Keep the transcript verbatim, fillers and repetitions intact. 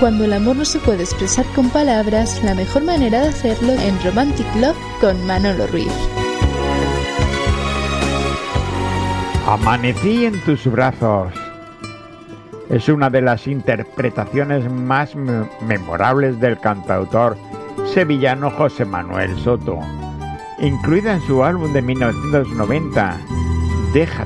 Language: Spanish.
Cuando el amor no se puede expresar con palabras, la mejor manera de hacerlo en Romantic Love con Manolo Ruiz. Amanecí en tus brazos. Es una de las interpretaciones más me- memorables del cantautor sevillano José Manuel Soto, incluida en su álbum de mil novecientos noventa, Deja